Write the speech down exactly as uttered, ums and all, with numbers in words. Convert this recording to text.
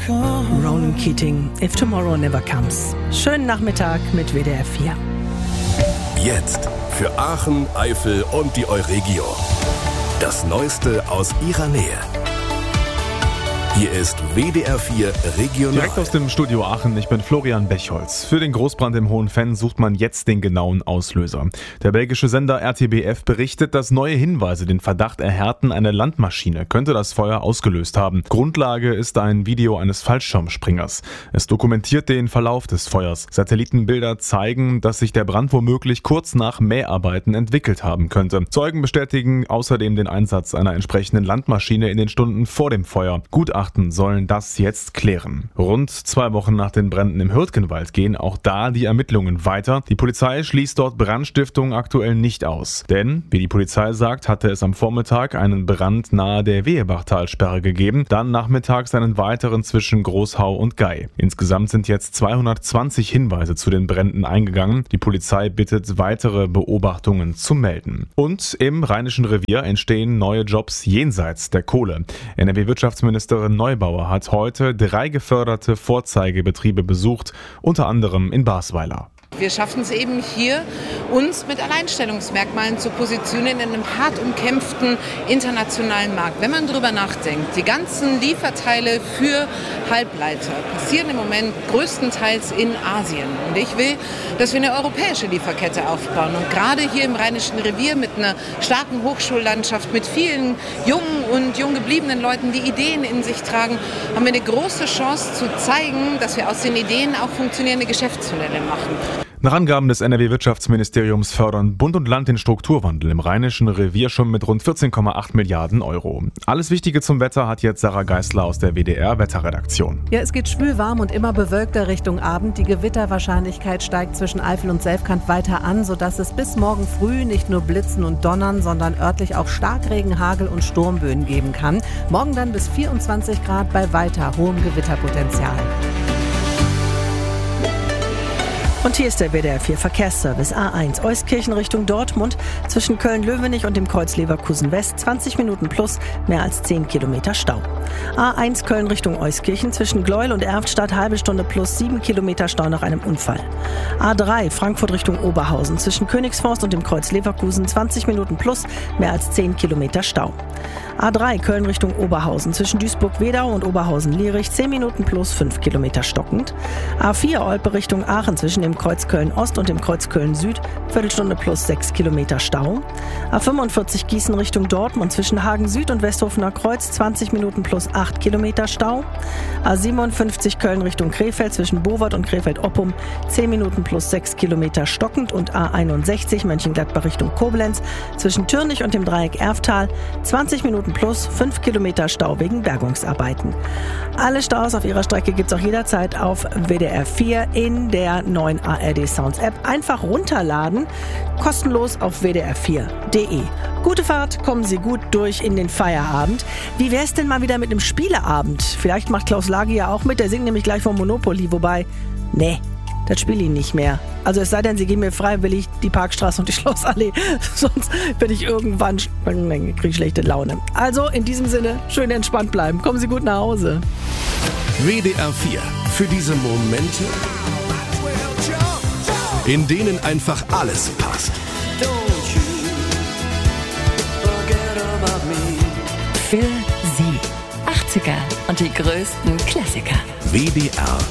Ronan Keating, If Tomorrow Never Comes. Schönen Nachmittag mit W D R vier. Jetzt für Aachen, Eifel und die Euregio. Das Neueste aus ihrer Nähe. Hier ist W D R vier Regional. Direkt aus dem Studio Aachen, ich bin Florian Bechholz. Für den Großbrand im Hohenfenn sucht man jetzt den genauen Auslöser. Der belgische Sender R T B F berichtet, dass neue Hinweise den Verdacht erhärten, eine Landmaschine könnte das Feuer ausgelöst haben. Grundlage ist ein Video eines Fallschirmspringers. Es dokumentiert den Verlauf des Feuers. Satellitenbilder zeigen, dass sich der Brand womöglich kurz nach Mäharbeiten entwickelt haben könnte. Zeugen bestätigen außerdem den Einsatz einer entsprechenden Landmaschine in den Stunden vor dem Feuer. Gutachten sollen das jetzt klären. Rund zwei Wochen nach den Bränden im Hürtgenwald gehen auch da die Ermittlungen weiter. Die Polizei schließt dort Brandstiftung aktuell nicht aus. Denn, wie die Polizei sagt, hatte es am Vormittag einen Brand nahe der Wehebachtalsperre gegeben, dann nachmittags einen weiteren zwischen Großhau und Gei. Insgesamt sind jetzt zweihundertzwanzig Hinweise zu den Bränden eingegangen. Die Polizei bittet, weitere Beobachtungen zu melden. Und im Rheinischen Revier entstehen neue Jobs jenseits der Kohle. N R W-Wirtschaftsministerin Neubauer hat heute drei geförderte Vorzeigebetriebe besucht, unter anderem in Basweiler. Wir schaffen es eben hier, uns mit Alleinstellungsmerkmalen zu positionieren in einem hart umkämpften internationalen Markt. Wenn man darüber nachdenkt, die ganzen Lieferteile für Halbleiter passieren im Moment größtenteils in Asien. Und ich will, dass wir eine europäiswir Lieferkette aufbauen. Und gerade hier im Rheinischen Revier mit einer starken Hochschullandschaft, mit vielen jungen und jung gebliebenen Leuten, die Ideen in sich tragen, haben wir eine große Chance zu zeigen, dass wir aus den Ideen auch funktionierende Geschäftsmodelle machen. Nach Angaben des N R W-Wirtschaftsministeriums fördern Bund und Land den Strukturwandel im Rheinischen Revier schon mit rund vierzehn Komma acht Milliarden Euro. Alles Wichtige zum Wetter hat jetzt Sarah Geisler aus der W D R-Wetterredaktion. Ja, es geht schwül warm und immer bewölkter Richtung Abend. Die Gewitterwahrscheinlichkeit steigt zwischen Eifel und Selfkant weiter an, sodass es bis morgen früh nicht nur Blitzen und Donnern, sondern örtlich auch Starkregen, Hagel und Sturmböen geben kann. Morgen dann bis vierundzwanzig Grad bei weiter hohem Gewitterpotenzial. Und hier ist der W D R vier Verkehrsservice. A eins Euskirchen Richtung Dortmund zwischen Köln-Löwenich und dem Kreuz Leverkusen West zwanzig Minuten plus, mehr als zehn Kilometer Stau. A eins Köln Richtung Euskirchen zwischen Gleuel und Erftstadt halbe Stunde plus sieben Kilometer Stau nach einem Unfall. A drei Frankfurt Richtung Oberhausen zwischen Königsforst und dem Kreuz Leverkusen zwanzig Minuten plus, mehr als zehn Kilometer Stau. A drei Köln Richtung Oberhausen zwischen Duisburg-Wedau und Oberhausen-Lierich zehn Minuten plus fünf Kilometer stockend. A vier Olpe Richtung Aachen zwischen dem Kreuz Köln-Ost und dem Kreuz Köln-Süd Viertelstunde plus sechs Kilometer Stau. A fünfundvierzig Gießen Richtung Dortmund zwischen Hagen-Süd und Westhofener Kreuz zwanzig Minuten plus acht Kilometer Stau. A siebenundfünfzig Köln Richtung Krefeld zwischen Bowart und Krefeld-Oppum zehn Minuten plus sechs Kilometer stockend und A einundsechzig Mönchengladbach Richtung Koblenz zwischen Türnich und dem Dreieck Erftal zwanzig Minuten plus fünf Kilometer Stau wegen Bergungsarbeiten. Alle Staus auf ihrer Strecke gibt es auch jederzeit auf W D R vier in der neuen A R D Sounds App. Einfach runterladen, kostenlos auf w d r vier punkt d e. Gute Fahrt, kommen Sie gut durch in den Feierabend. Wie wär's denn mal wieder mit einem Spieleabend? Vielleicht macht Klaus Lage ja auch mit, der singt nämlich gleich vom Monopoly, wobei, nee, das spiele ich nicht mehr. Also es sei denn, Sie geben mir freiwillig die Parkstraße und die Schlossallee. Sonst werde ich irgendwann, kriege ich schlechte Laune. Also in diesem Sinne, schön entspannt bleiben. Kommen Sie gut nach Hause. W D R vier. Für diese Momente, in denen einfach alles passt. Für Sie. achtziger und die größten Klassiker. W D R